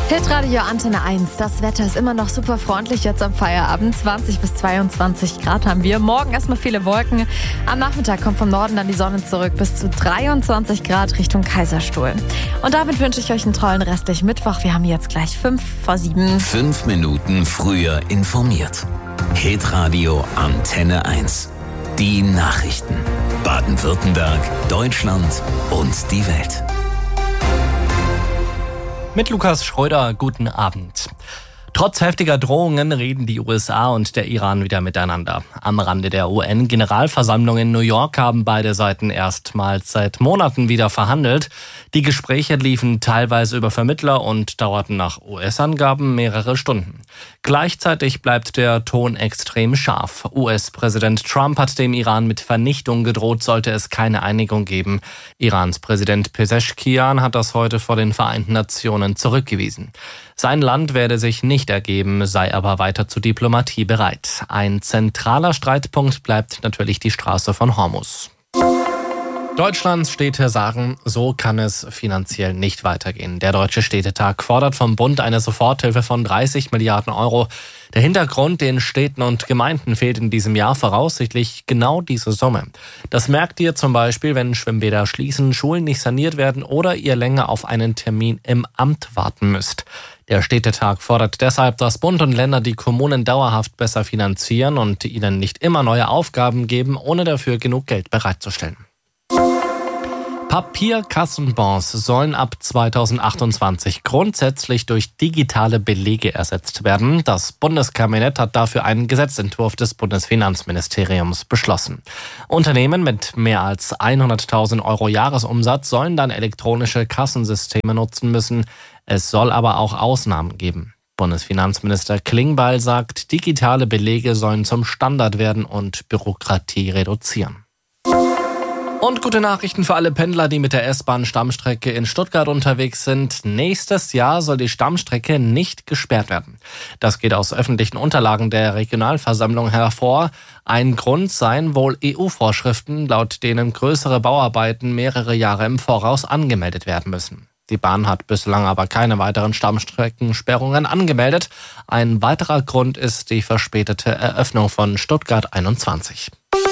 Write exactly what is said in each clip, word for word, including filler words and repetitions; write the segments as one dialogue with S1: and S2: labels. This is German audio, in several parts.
S1: Hitradio Antenne eins. Das Wetter ist immer noch super freundlich jetzt am Feierabend. zwanzig bis zweiundzwanzig Grad haben wir. Morgen erstmal viele Wolken. Am Nachmittag kommt vom Norden dann die Sonne zurück. Bis zu dreiundzwanzig Grad Richtung Kaiserstuhl. Und damit wünsche ich euch einen tollen restlichen Mittwoch. Wir haben jetzt gleich fünf vor sieben.
S2: Fünf Minuten früher informiert. Hitradio Antenne eins. Die Nachrichten. Baden-Württemberg, Deutschland und die Welt.
S3: Mit Lukas Schröder, guten Abend. Trotz heftiger Drohungen reden die U S A und der Iran wieder miteinander. Am Rande der U N-Generalversammlung in New York haben beide Seiten erstmals seit Monaten wieder verhandelt. Die Gespräche liefen teilweise über Vermittler und dauerten nach U S-Angaben mehrere Stunden. Gleichzeitig bleibt der Ton extrem scharf. U S-Präsident Trump hat dem Iran mit Vernichtung gedroht, sollte es keine Einigung geben. Irans Präsident Pezeshkian hat das heute vor den Vereinten Nationen zurückgewiesen. Sein Land werde sich nicht ergeben, sei aber weiter zur Diplomatie bereit. Ein zentraler Streitpunkt bleibt natürlich die Straße von Hormuz. Deutschlands Städte sagen, so kann es finanziell nicht weitergehen. Der Deutsche Städtetag fordert vom Bund eine Soforthilfe von dreißig Milliarden Euro. Der Hintergrund, den Städten und Gemeinden fehlt in diesem Jahr voraussichtlich genau diese Summe. Das merkt ihr zum Beispiel, wenn Schwimmbäder schließen, Schulen nicht saniert werden oder ihr länger auf einen Termin im Amt warten müsst. Der Städtetag fordert deshalb, dass Bund und Länder die Kommunen dauerhaft besser finanzieren und ihnen nicht immer neue Aufgaben geben, ohne dafür genug Geld bereitzustellen. Papierkassenbons sollen ab zweitausendachtundzwanzig grundsätzlich durch digitale Belege ersetzt werden. Das Bundeskabinett hat dafür einen Gesetzentwurf des Bundesfinanzministeriums beschlossen. Unternehmen mit mehr als hunderttausend Euro Jahresumsatz sollen dann elektronische Kassensysteme nutzen müssen. Es soll aber auch Ausnahmen geben. Bundesfinanzminister Klingbeil sagt, digitale Belege sollen zum Standard werden und Bürokratie reduzieren. Und gute Nachrichten für alle Pendler, die mit der S-Bahn-Stammstrecke in Stuttgart unterwegs sind. Nächstes Jahr soll die Stammstrecke nicht gesperrt werden. Das geht aus öffentlichen Unterlagen der Regionalversammlung hervor. Ein Grund seien wohl E U-Vorschriften, laut denen größere Bauarbeiten mehrere Jahre im Voraus angemeldet werden müssen. Die Bahn hat bislang aber keine weiteren Stammstreckensperrungen angemeldet. Ein weiterer Grund ist die verspätete Eröffnung von Stuttgart einundzwanzig.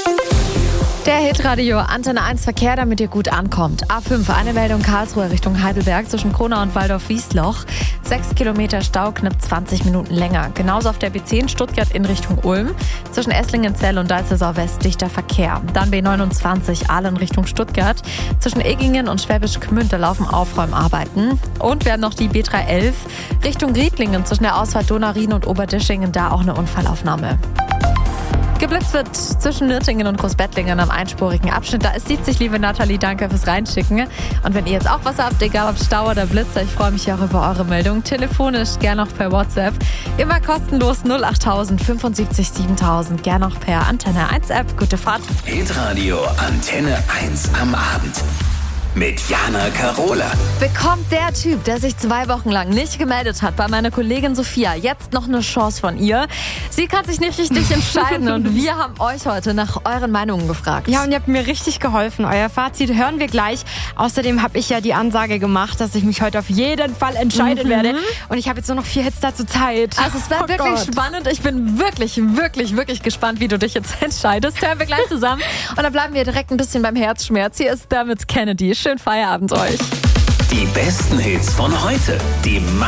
S1: Der Hitradio Antenne eins Verkehr, damit ihr gut ankommt. A fünf, eine Meldung Karlsruhe Richtung Heidelberg zwischen Kronau und Waldorf-Wiesloch. Sechs Kilometer Stau, knapp zwanzig Minuten länger. Genauso auf der B zehn Stuttgart in Richtung Ulm. Zwischen Esslingen-Zell und Dalzesau West dichter Verkehr. Dann B neunundzwanzig Aalen Richtung Stuttgart. Zwischen Eggingen und Schwäbisch Gmünd laufen Aufräumarbeiten. Und wir haben noch die B dreihundertelf Richtung Riedlingen zwischen der Ausfahrt Donaurin und Oberdischingen. Da auch eine Unfallaufnahme. Geblitzt wird zwischen Nürtingen und Großbettlingen am einspurigen Abschnitt. Da ist sich, liebe Nathalie, danke fürs Reinschicken. Und wenn ihr jetzt auch was habt, egal ob Stau oder Blitzer, ich freue mich auch über eure Meldung. Telefonisch, gern auch per WhatsApp. Immer kostenlos null achttausend fünfundsiebzig siebentausend. Gern auch per Antenne eins App. Gute Fahrt.
S2: Hitradio Antenne eins am Abend. Mit Jana Karola.
S1: Bekommt der Typ, der sich zwei Wochen lang nicht gemeldet hat, bei meiner Kollegin Sophia, jetzt noch eine Chance von ihr? Sie kann sich nicht richtig entscheiden und wir haben euch heute nach euren Meinungen gefragt.
S4: Ja, und ihr habt mir richtig geholfen. Euer Fazit hören wir gleich. Außerdem habe ich ja die Ansage gemacht, dass ich mich heute auf jeden Fall entscheiden mhm. werde. Und ich habe jetzt nur noch vier Hits dazu Zeit.
S1: Also es wird oh wirklich Gott. spannend. Ich bin wirklich, wirklich, wirklich gespannt, wie du dich jetzt entscheidest. Hören wir gleich zusammen. Und dann bleiben wir direkt ein bisschen beim Herzschmerz. Hier ist Dermot Kennedy. Schönen Feierabend euch.
S2: Die besten Hits von heute. Die